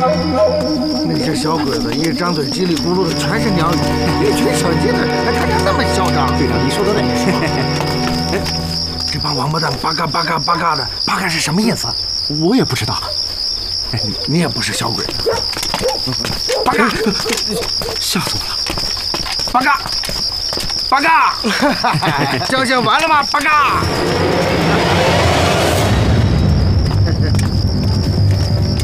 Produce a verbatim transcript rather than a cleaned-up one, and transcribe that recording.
那些小鬼子一张嘴叽里咕噜的全是鸟语，一群小鸡子还看着那么嚣张。 队长，你说的对。 这帮王八蛋巴嘎巴嘎巴嘎的，巴嘎是什么意思？ 我也不知道。 你也不是小鬼子。巴嘎， 吓死我了！ 巴嘎，巴嘎，交线完了吗？巴嘎。